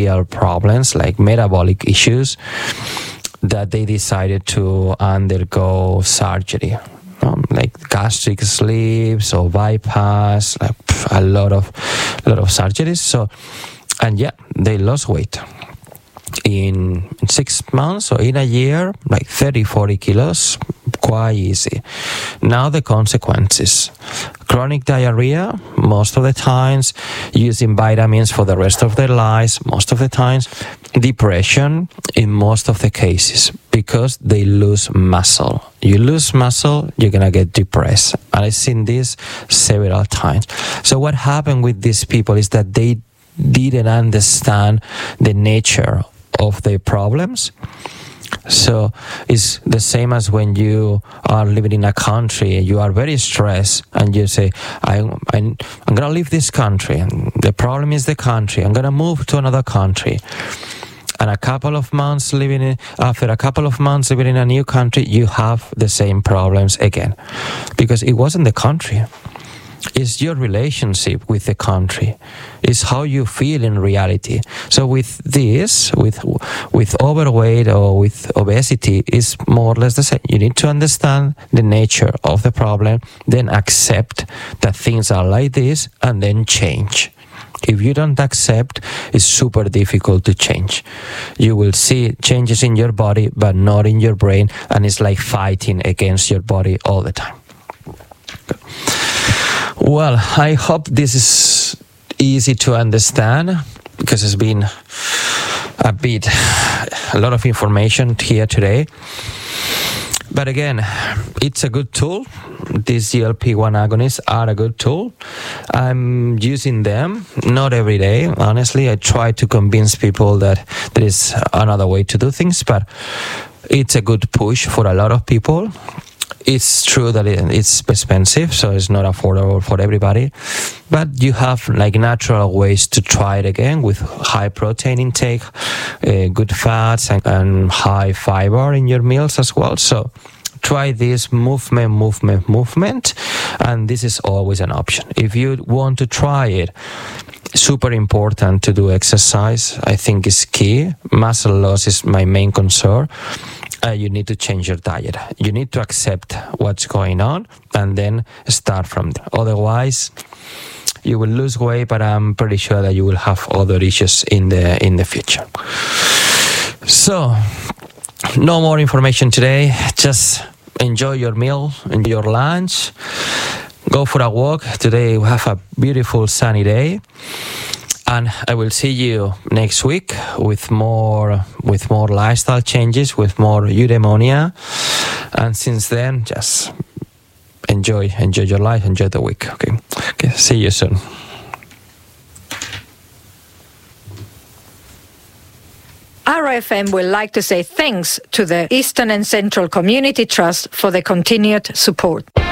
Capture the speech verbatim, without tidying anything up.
real problems like metabolic issues, that they decided to undergo surgery. Um, like gastric sleeves or bypass, like pff, a lot of lot of surgeries. So, and yeah, they lost weight in six months or in a year, like thirty, forty kilos, quite easy. Now the consequences: chronic diarrhea most of the times, using vitamins for the rest of their lives most of the times, depression in most of the cases, because they lose muscle. You lose muscle, you're gonna get depressed. And I've seen this several times. So what happened with these people is that they didn't understand the nature of their problems. So it's the same as when you are living in a country, you are very stressed and you say, I, I, I'm going to leave this country. And the problem is the country. I'm going to move to another country. And a couple of months living in, after a couple of months living in a new country, you have the same problems again. Because it wasn't the country. It's your relationship with the country. It's how you feel in reality. So with this, with with overweight or with obesity, it's more or less the same. You need to understand the nature of the problem, then accept that things are like this, and then change. If you don't accept, it's super difficult to change. You will see changes in your body, but not in your brain, and it's like fighting against your body all the time. Okay. Well, I hope this is easy to understand, because it's been a bit, a lot of information here today. But again, it's a good tool. These G L P one agonists are a good tool. I'm using them, not every day, honestly. I try to convince people that there is another way to do things, but it's a good push for a lot of people. It's true that it's expensive, so it's not affordable for everybody. But you have like natural ways to try it again with high protein intake, uh, good fats, and, and high fiber in your meals as well. So try this movement, movement, movement, and this is always an option. If you want to try it, super important to do exercise. I think is key. Muscle loss is my main concern. Uh, you need to change your diet. You need to accept what's going on and then start from there. Otherwise, you will lose weight, but I'm pretty sure that you will have other issues in the in the future. So, no more information today. Just enjoy your meal, enjoy your lunch. Go for a walk. Today we have a beautiful sunny day. And I will see you next week with more with more lifestyle changes, with more eudaimonia. And since then, just enjoy enjoy your life, enjoy the week. Okay, okay. See you soon. R F M would like to say thanks to the Eastern and Central Community Trust for the continued support.